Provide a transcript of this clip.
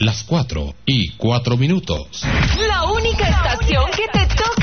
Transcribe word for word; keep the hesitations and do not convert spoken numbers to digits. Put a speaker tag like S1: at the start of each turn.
S1: las cuatro y cuatro minutos.
S2: La única estación que te toca